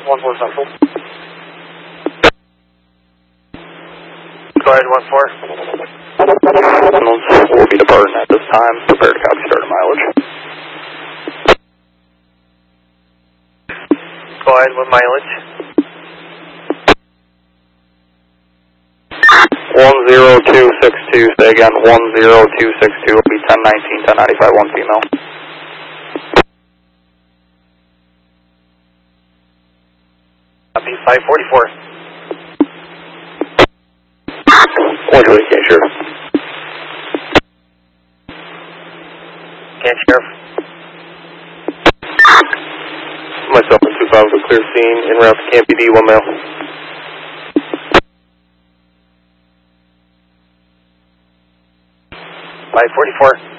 1-4 Central. Go ahead, 1-4. Will be departing at this time. Prepare to copy start of mileage. Go ahead with mileage. 10262, say again, 10262 will be 1019, 1095, 1 female. Copy 544. 120, can't sheriff. Can't sheriff. Myself and 25 with a clear scene, en route to Camp PD, 1 male. 544.